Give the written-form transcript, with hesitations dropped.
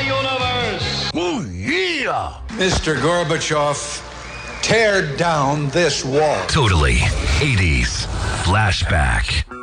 universe. Oh, yeah! Mr. Gorbachev, tear down this wall. Totally 80s Flashback.